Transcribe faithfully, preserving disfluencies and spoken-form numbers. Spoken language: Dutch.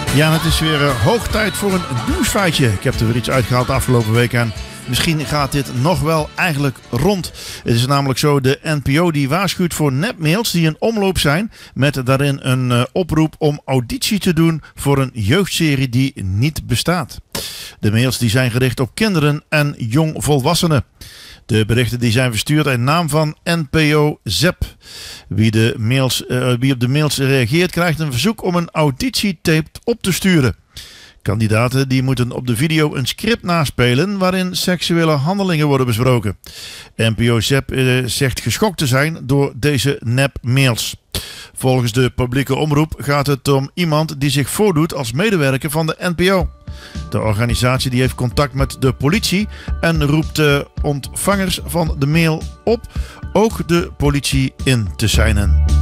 Ja, het is weer uh, hoog tijd voor een nieuwsfeitje. Ik heb er weer iets uitgehaald de afgelopen week en misschien gaat dit nog wel eigenlijk rond. Het is namelijk zo, de N P O die waarschuwt voor nepmails die in omloop zijn, met daarin een uh, oproep om auditie te doen voor een jeugdserie die niet bestaat. De mails die zijn gericht op kinderen en jongvolwassenen. De berichten die zijn verstuurd in naam van N P O Z E P. Wie, de mails, uh, wie op de mails reageert krijgt een verzoek om een auditietape op te sturen. Kandidaten die moeten op de video een script naspelen waarin seksuele handelingen worden besproken. N P O Z E P uh, zegt geschokt te zijn door deze nep-mails. Volgens de publieke omroep gaat het om iemand die zich voordoet als medewerker van de N P O. De organisatie die heeft contact met de politie en roept de ontvangers van de mail op ook de politie in te seinen.